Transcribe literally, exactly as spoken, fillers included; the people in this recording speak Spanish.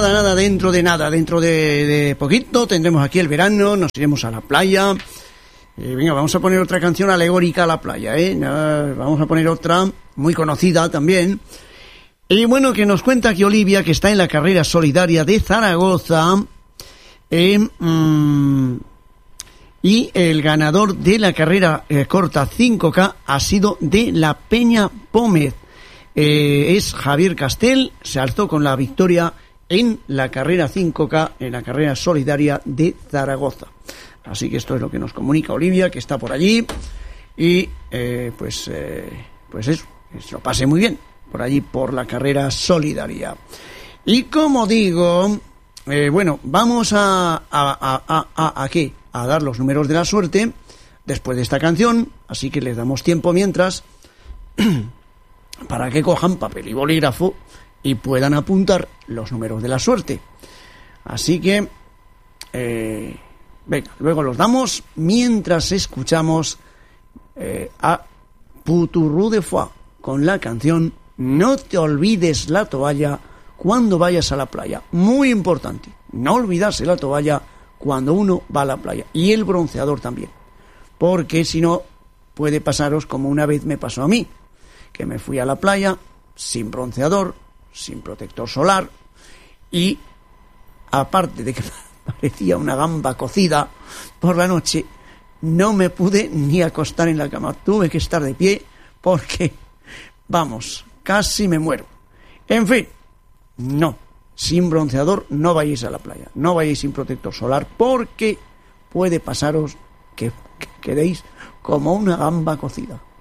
nada, nada, dentro de nada, dentro de, de poquito tendremos aquí el verano, nos iremos a la playa. Eh, venga, vamos a poner otra canción alegórica a la playa, ¿eh? Uh, vamos a poner otra muy conocida también. Y bueno, que nos cuenta aquí Olivia, que está en la carrera solidaria de Zaragoza. Eh, mmm, y el ganador de la carrera eh, corta cinco K ha sido de la Peña Pómez. Eh, es Javier Castel, se alzó con la victoria en la carrera cinco K, en la carrera solidaria de Zaragoza. Así que esto es lo que nos comunica Olivia, que está por allí. Y eh, pues, eh, pues eso, que se lo pase muy bien por allí, por la carrera solidaria. Y como digo, eh, bueno, vamos a, a, a, a, a, ¿a qué? A dar los números de la suerte después de esta canción, así que les damos tiempo mientras para que cojan papel y bolígrafo y puedan apuntar los números de la suerte. Así que eh, venga, luego los damos mientras escuchamos eh, a Poutourou de Foix con la canción No te olvides la toalla cuando vayas a la playa. Muy importante, no olvidarse la toalla cuando uno va a la playa, y el bronceador también, porque si no puede pasaros como una vez me pasó a mí, que me fui a la playa sin bronceador, sin protector solar, y aparte de que parecía una gamba cocida por la noche, no me pude ni acostar en la cama, tuve que estar de pie porque, vamos, casi me muero. En fin, no. Sin bronceador no vayáis a la playa, no vayáis sin protector solar, porque puede pasaros que, que quedéis como una gamba cocida.